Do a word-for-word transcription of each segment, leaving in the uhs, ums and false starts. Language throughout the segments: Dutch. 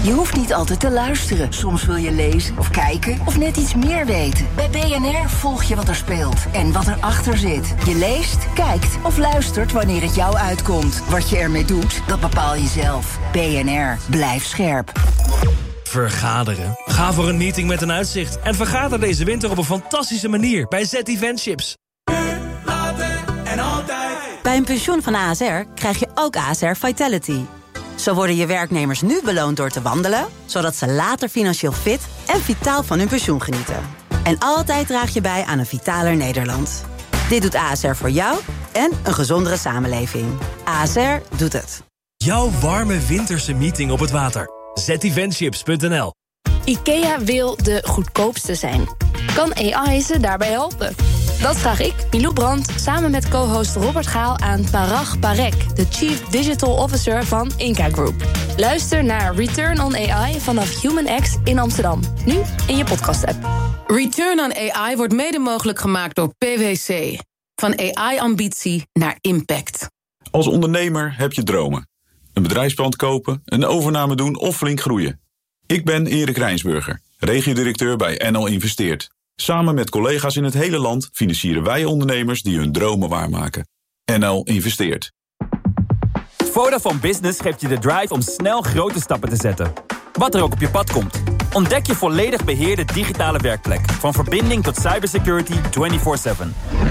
Je hoeft niet altijd te luisteren. Soms wil je lezen of kijken of net iets meer weten. Bij B N R volg je wat er speelt en wat erachter zit. Je leest, kijkt of luistert wanneer het jou uitkomt. Wat je ermee doet, dat bepaal je zelf. B N R, blijf scherp. Vergaderen? Ga voor een meeting met een uitzicht. En vergader deze winter op een fantastische manier bij Z Eventships. En altijd. Bij een pensioen van A S R krijg je ook A S R Vitality. Zo worden je werknemers nu beloond door te wandelen, zodat ze later financieel fit en vitaal van hun pensioen genieten. En altijd draag je bij aan een vitaler Nederland. Dit doet A S R voor jou en een gezondere samenleving. A S R doet het. Jouw warme winterse meeting op het water. Z Eventships punt n l. IKEA wil de goedkoopste zijn. Kan A I ze daarbij helpen? Dat vraag ik, Milou Brandt, samen met co-host Robert Gaal aan Parag Parek, de Chief Digital Officer van Inca Group. Luister naar Return on A I vanaf HumanX in Amsterdam. Nu in je podcast-app. Return on A I wordt mede mogelijk gemaakt door P W C. Van A I-ambitie naar impact. Als ondernemer heb je dromen. Een bedrijfspand kopen, een overname doen of flink groeien. Ik ben Erik Rijnsburger, regiodirecteur bij N L Investeert. Samen met collega's in het hele land financieren wij ondernemers die hun dromen waarmaken. N L Investeert. Vodafone Business geeft je de drive om snel grote stappen te zetten. Wat er ook op je pad komt. Ontdek je volledig beheerde digitale werkplek. Van verbinding tot cybersecurity vierentwintig zeven.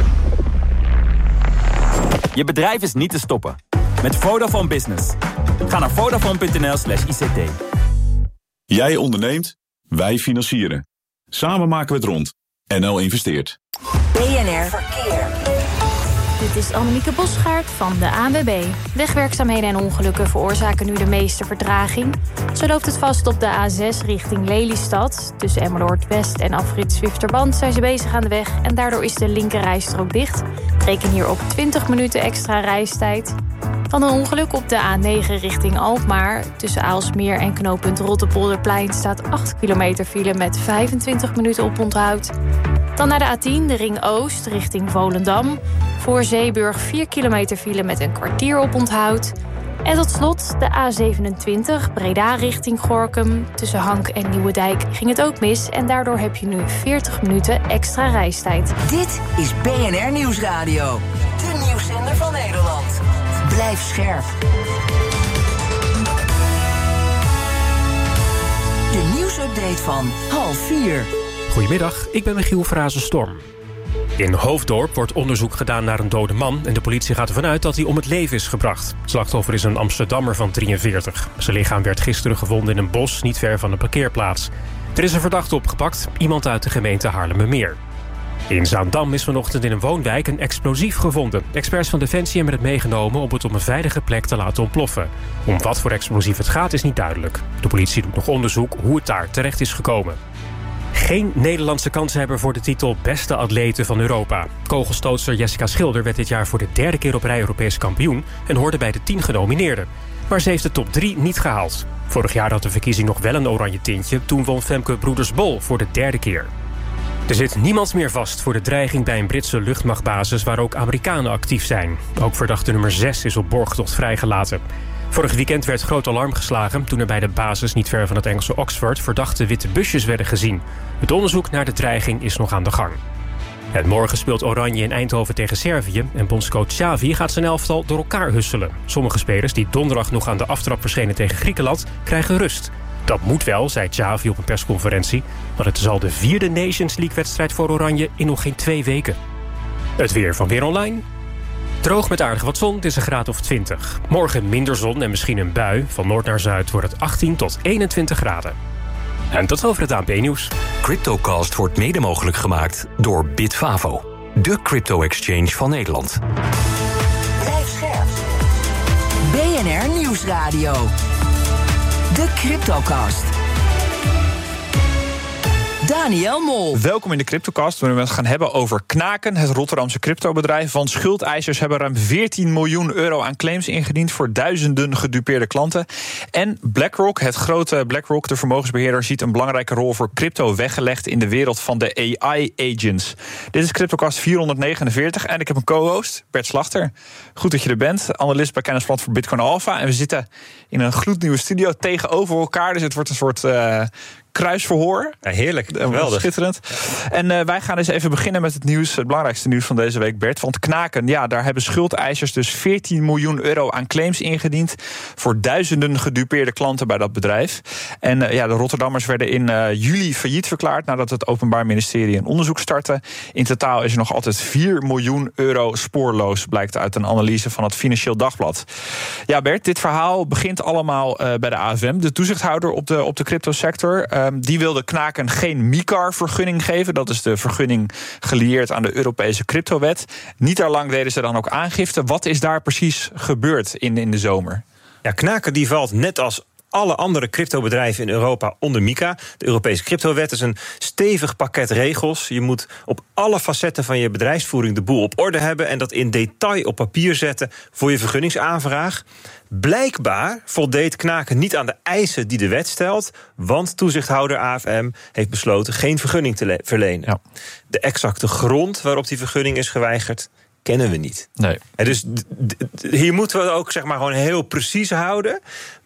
Je bedrijf is niet te stoppen. Met Vodafone Business. Ga naar vodafone punt n l slash I C T. Jij onderneemt, wij financieren. Samen maken we het rond. N L Investeert. B N R Verkeer. Dit is Annemieke Bosgaard van de A N W B. Wegwerkzaamheden en ongelukken veroorzaken nu de meeste vertraging. Zo loopt het vast op de A zes richting Lelystad. Tussen Emmeloord West en afrit Zwifterband zijn ze bezig aan de weg. En daardoor is de linkerrijstrook dicht. Reken hier op twintig minuten extra reistijd. Van een ongeluk op de A negen richting Alkmaar. Tussen Aalsmeer en knooppunt Rottepolderplein staat acht kilometer file met vijfentwintig minuten oponthoud. Dan naar de A tien, de Ring Oost, richting Volendam. Voor Zeeburg vier kilometer file met een kwartier oponthoud. En tot slot de A zevenentwintig, Breda richting Gorinchem. Tussen Hank en Nieuwedijk ging het ook mis. En daardoor heb je nu veertig minuten extra reistijd. Dit is B N R Nieuwsradio. De nieuwszender van Nederland. Blijf scherp. De nieuwsupdate van half vier. Goedemiddag, ik ben Michiel Frazen-Storm. In Hoofddorp wordt onderzoek gedaan naar een dode man en de politie gaat ervan uit dat hij om het leven is gebracht. Het slachtoffer is een Amsterdammer van drieënveertig. Zijn lichaam werd gisteren gevonden in een bos niet ver van de parkeerplaats. Er is een verdachte opgepakt, iemand uit de gemeente Haarlemmermeer. In Zaandam is vanochtend in een woonwijk een explosief gevonden. Experts van Defensie hebben het meegenomen om het op een veilige plek te laten ontploffen. Om wat voor explosief het gaat is niet duidelijk. De politie doet nog onderzoek hoe het daar terecht is gekomen. Geen Nederlandse kanshebber voor de titel Beste Atlete van Europa. Kogelstootster Jessica Schilder werd dit jaar voor de derde keer op rij Europees kampioen en hoorde bij de tien genomineerden. Maar ze heeft de top drie niet gehaald. Vorig jaar had de verkiezing nog wel een oranje tintje. Toen won Femke Broeders-Bol voor de derde keer. Er zit niemand meer vast voor de dreiging bij een Britse luchtmachtbasis waar ook Amerikanen actief zijn. Ook verdachte nummer zes is op borgtocht vrijgelaten. Vorig weekend werd groot alarm geslagen toen er bij de basis niet ver van het Engelse Oxford verdachte witte busjes werden gezien. Het onderzoek naar de dreiging is nog aan de gang. En morgen speelt Oranje in Eindhoven tegen Servië en bondscoach Xavi gaat zijn elftal door elkaar husselen. Sommige spelers die donderdag nog aan de aftrap verschenen tegen Griekenland krijgen rust. Dat moet wel, zei Xavi op een persconferentie, want het is al de vierde Nations League-wedstrijd voor Oranje in nog geen twee weken. Het weer van Weer Online. Droog met aardig wat zon, het is een graad of twintig. Morgen minder zon en misschien een bui. Van noord naar zuid wordt het achttien tot eenentwintig graden. En tot over het A N P-nieuws. CryptoCast wordt mede mogelijk gemaakt door Bitfavo, de crypto-exchange van Nederland. Blijf scherp. B N R Nieuwsradio. De CryptoCast. Daniel Mol. Welkom in de CryptoCast, waarin we het gaan hebben over Knaken, het Rotterdamse cryptobedrijf. Want schuldeisers hebben ruim veertien miljoen euro aan claims ingediend voor duizenden gedupeerde klanten. En BlackRock, het grote BlackRock, de vermogensbeheerder, ziet een belangrijke rol voor crypto weggelegd in de wereld van de A I-agents. Dit is CryptoCast vierhonderdnegenenveertig en ik heb een co-host, Bert Slachter. Goed dat je er bent, analist bij kennisplatform Bitcoin Alpha. En we zitten in een gloednieuwe studio tegenover elkaar, dus het wordt een soort Uh, kruisverhoor. Ja, heerlijk, geweldig. Schitterend. En uh, wij gaan eens even beginnen met het nieuws, het belangrijkste nieuws van deze week, Bert. Want Knaken, ja, daar hebben schuldeisers dus veertien miljoen euro aan claims ingediend voor duizenden gedupeerde klanten bij dat bedrijf. En uh, ja, de Rotterdammers werden in uh, juli failliet verklaard nadat het Openbaar Ministerie een onderzoek startte. In totaal is er nog altijd vier miljoen euro spoorloos, blijkt uit een analyse van het Financieel Dagblad. Ja, Bert, dit verhaal begint allemaal uh, bij de A F M, de toezichthouder op de, op de cryptosector. Uh, Die wilde Knaken geen MiCAR-vergunning geven. Dat is de vergunning gelieerd aan de Europese cryptowet. Niet al lang deden ze dan ook aangifte. Wat is daar precies gebeurd in, in de zomer? Ja, Knaken die valt net als alle andere cryptobedrijven in Europa onder MiCA. De Europese cryptowet is een stevig pakket regels. Je moet op alle facetten van je bedrijfsvoering de boel op orde hebben en dat in detail op papier zetten voor je vergunningsaanvraag. Blijkbaar voldeed Knaken niet aan de eisen die de wet stelt, want toezichthouder A F M heeft besloten geen vergunning te le- verlenen. Ja. De exacte grond waarop die vergunning is geweigerd kennen we niet. Nee. En dus d- d- hier moeten we ook zeg maar gewoon heel precies houden.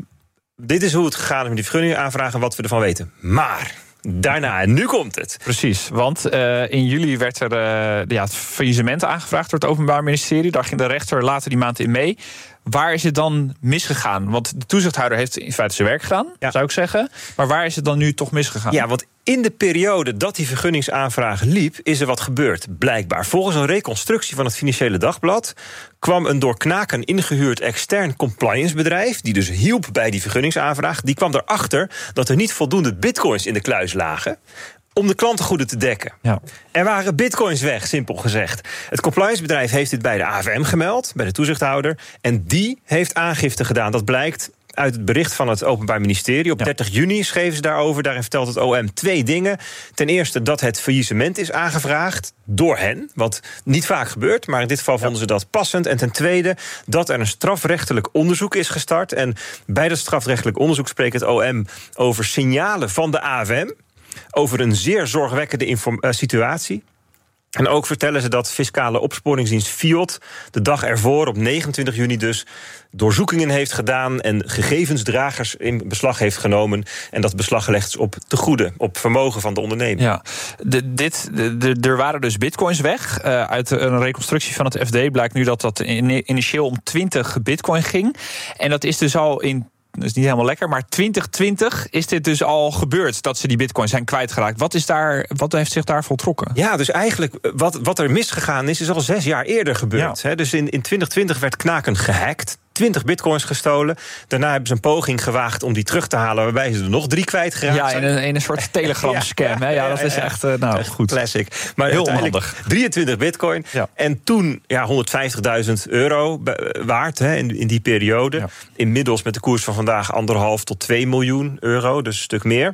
Dit is hoe het gegaan is met die vergunning aanvragen, wat we ervan weten. Maar daarna, en nu komt het. Precies, want uh, in juli werd er uh, ja, het faillissement aangevraagd door het Openbaar Ministerie. Daar ging de rechter later die maand in mee. Waar is het dan misgegaan? Want de toezichthouder heeft in feite zijn werk gedaan, ja. zou ik zeggen. Maar waar is het dan nu toch misgegaan? Ja, want in de periode dat die vergunningsaanvraag liep, is er wat gebeurd, blijkbaar. Volgens een reconstructie van het Financiële Dagblad kwam een door Knaken ingehuurd extern compliancebedrijf, die dus hielp bij die vergunningsaanvraag, die kwam erachter dat er niet voldoende bitcoins in de kluis lagen om de klantengoeden te dekken. Ja. Er waren bitcoins weg, simpel gezegd. Het compliancebedrijf heeft dit bij de A F M gemeld, bij de toezichthouder, en die heeft aangifte gedaan. Dat blijkt uit het bericht van het Openbaar Ministerie. Op dertig juni schreven ze daarover. Daarin vertelt het O M twee dingen. Ten eerste dat het faillissement is aangevraagd door hen, wat niet vaak gebeurt, maar in dit geval vonden ze dat passend. En ten tweede dat er een strafrechtelijk onderzoek is gestart. En bij dat strafrechtelijk onderzoek spreekt het O M over signalen van de A F M over een zeer zorgwekkende inform- uh, situatie. En ook vertellen ze dat fiscale opsporingsdienst Fiat de dag ervoor, op negenentwintig juni dus, doorzoekingen heeft gedaan en gegevensdragers in beslag heeft genomen. En dat beslag gelegd is op tegoeden, op vermogen van de onderneming. Ja, de, dit, de, de, er waren dus bitcoins weg. Uh, uit een reconstructie van het F D blijkt nu dat dat in, initieel om twintig bitcoin ging. En dat is dus al in dat is niet helemaal lekker, maar twintig twintig is dit dus al gebeurd, dat ze die bitcoins zijn kwijtgeraakt. Wat is daar, wat heeft zich daar voltrokken? Ja, dus eigenlijk wat, wat er misgegaan is, is al zes jaar eerder gebeurd. Ja. He, dus in, in twintig twintig werd Knaken gehackt, twintig bitcoins gestolen. Daarna hebben ze een poging gewaagd om die terug te halen, waarbij ze er nog drie kwijtgeraakt ja, zijn. Ja, in een, in een soort Telegram-scam. Ja, ja, ja, dat is echt, uh, nou, goed. Classic. Maar heel onhandig. drieëntwintig bitcoin. Ja. En toen ja, honderdvijftigduizend euro waard he, in, in die periode. Ja. Inmiddels met de koers van vandaag anderhalf tot twee miljoen euro. Dus een stuk meer.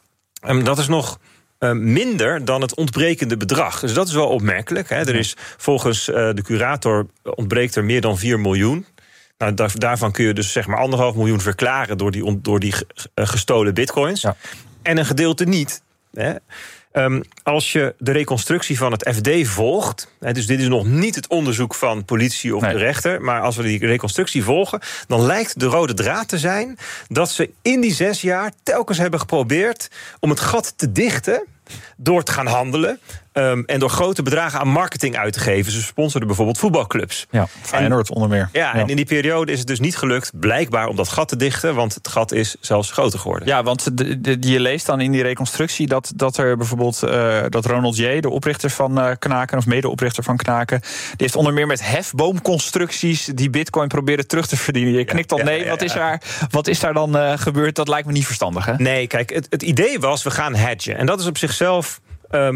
En dat is nog Uh, minder dan het ontbrekende bedrag. Dus dat is wel opmerkelijk. Hè. Er is volgens uh, de curator ontbreekt er meer dan vier miljoen. Nou, daar, daarvan kun je dus zeg maar anderhalf miljoen verklaren door die, on, door die g, uh, gestolen bitcoins. Ja. En een gedeelte niet. Hè. Um, als je de reconstructie van het F D volgt, hè, dus dit is nog niet het onderzoek van politie of nee. de rechter, maar als we die reconstructie volgen, dan lijkt de rode draad te zijn dat ze in die zes jaar telkens hebben geprobeerd om het gat te dichten door te gaan handelen um, en door grote bedragen aan marketing uit te geven. Ze sponsoren bijvoorbeeld voetbalclubs. Ja, Feyenoord onder meer. Ja, ja, en in die periode is het dus niet gelukt, blijkbaar, om dat gat te dichten, want het gat is zelfs groter geworden. Ja, want de, de, je leest dan in die reconstructie dat, dat er bijvoorbeeld uh, dat Ronald J., de oprichter van uh, Knaken, of medeoprichter van Knaken, die heeft onder meer met hefboomconstructies die bitcoin proberen terug te verdienen. Je knikt al ja, nee, ja, ja, wat, is daar, wat is daar dan uh, gebeurd? Dat lijkt me niet verstandig, hè? Nee, kijk, het, het idee was, we gaan hedgen. En dat is op zichzelf Um,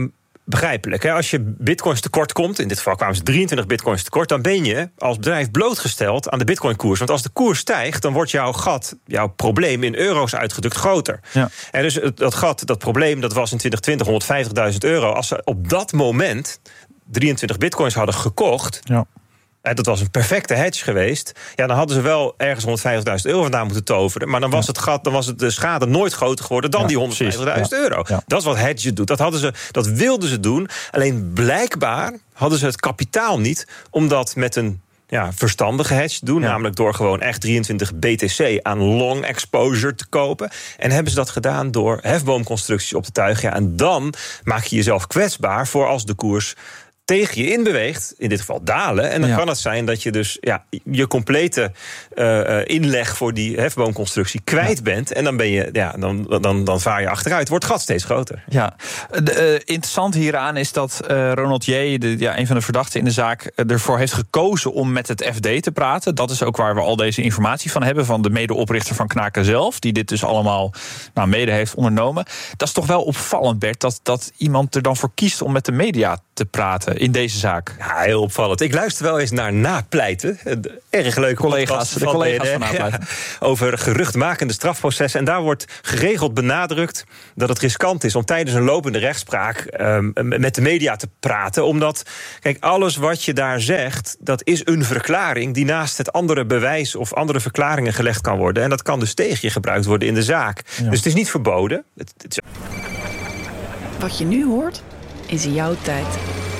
begrijpelijk. Hè? Als je bitcoins tekort komt, in dit geval kwamen ze drieëntwintig bitcoins tekort, dan ben je als bedrijf blootgesteld aan de bitcoinkoers. Want als de koers stijgt, dan wordt jouw gat, jouw probleem in euro's uitgedrukt groter. Ja. En dus het, dat gat, dat probleem, dat was in twintig twintig honderdvijftigduizend euro. Als ze op dat moment drieëntwintig bitcoins hadden gekocht, ja. En dat was een perfecte hedge geweest. Ja, dan hadden ze wel ergens honderdvijftigduizend euro vandaan moeten toveren. Maar dan was het gat, dan was het de schade nooit groter geworden dan ja, die honderdvijftigduizend euro. Ja. Dat is wat hedge doet. Dat hadden ze, dat wilden ze doen. Alleen blijkbaar hadden ze het kapitaal niet om dat met een ja, verstandige hedge te doen. Ja. Namelijk door gewoon echt drieëntwintig B T C aan long exposure te kopen. En hebben ze dat gedaan door hefboomconstructies op te tuigen. Ja, en dan maak je jezelf kwetsbaar voor als de koers tegen je in beweegt, in dit geval dalen. En dan ja. kan het zijn dat je dus ja, je complete uh, inleg voor die hefboomconstructie kwijt ja. bent. En dan ben je, ja, dan, dan, dan vaar je achteruit. Wordt het gat steeds groter. Ja, de, uh, interessant hieraan is dat uh, Ronald J., de, ja, een van de verdachten in de zaak, uh, ervoor heeft gekozen om met het F D te praten. Dat is ook waar we al deze informatie van hebben, van de medeoprichter van Knaken zelf, die dit dus allemaal nou, mede heeft ondernomen. Dat is toch wel opvallend, Bert, dat, dat iemand er dan voor kiest om met de media te praten in deze zaak. Ja, heel opvallend. Ik luister wel eens naar Napleiten. Erg leuke collega's, de collega's van Napleiten. Ja, over geruchtmakende strafprocessen. En daar wordt geregeld benadrukt dat het riskant is om tijdens een lopende rechtspraak um, met de media te praten. Omdat, kijk, alles wat je daar zegt, dat is een verklaring die naast het andere bewijs of andere verklaringen gelegd kan worden. En dat kan dus tegen je gebruikt worden in de zaak. Ja. Dus het is niet verboden. Het, het is... Wat je nu hoort is jouw tijd.